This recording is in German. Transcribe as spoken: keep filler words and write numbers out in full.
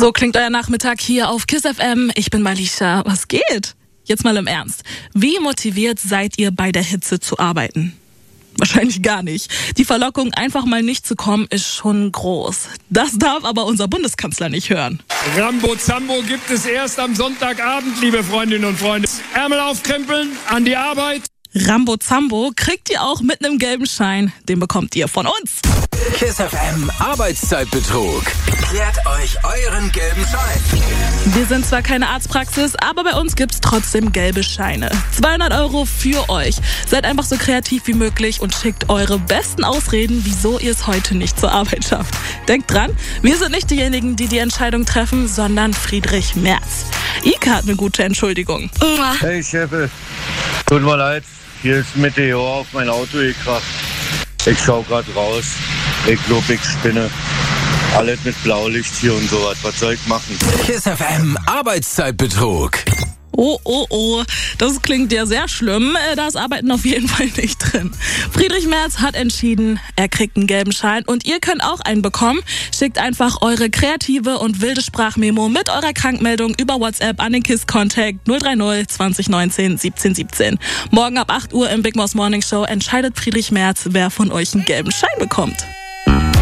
So klingt euer Nachmittag hier auf KISS F M. Ich bin Malisha. Was geht? Jetzt mal im Ernst. Wie motiviert seid ihr, bei der Hitze zu arbeiten? Wahrscheinlich gar nicht. Die Verlockung, einfach mal nicht zu kommen, ist schon groß. Das darf aber unser Bundeskanzler nicht hören. Rambo Zambo gibt es erst am Sonntagabend, liebe Freundinnen und Freunde. Ärmel aufkrempeln, an die Arbeit. Rambo Zambo kriegt ihr auch mit einem gelben Schein. Den bekommt ihr von uns. KISS F M Arbeitszeitbetrug. Klärt euch euren gelben Schein. Wir sind zwar keine Arztpraxis, aber bei uns gibt's trotzdem gelbe Scheine. zweihundert Euro für euch. Seid einfach so kreativ wie möglich und schickt eure besten Ausreden, wieso ihr es heute nicht zur Arbeit schafft. Denkt dran, wir sind nicht diejenigen, die die Entscheidung treffen, sondern Friedrich Merz. Ika hat eine gute Entschuldigung. Hey Chefe, tut mir leid, hier ist Meteor auf mein Auto gekracht. Ich schau grad raus, ich glaub, ich spinne. Alles mit Blaulicht hier und sowas, was soll ich machen? KISS F M Arbeitszeitbetrug. Oh, oh, oh, das klingt ja sehr schlimm. Da ist Arbeiten auf jeden Fall nicht drin. Friedrich Merz hat entschieden, er kriegt einen gelben Schein und ihr könnt auch einen bekommen. Schickt einfach eure kreative und wilde Sprachmemo mit eurer Krankmeldung über WhatsApp an den KISS-Contact null drei null zwanzig neunzehn siebzehn siebzehn. Morgen ab acht Uhr im Big Boss Morning Show entscheidet Friedrich Merz, wer von euch einen gelben Schein bekommt.